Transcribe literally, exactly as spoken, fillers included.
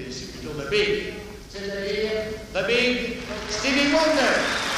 c'est plutôt The Big. C'est-à-dire The Big Stevie Wonder.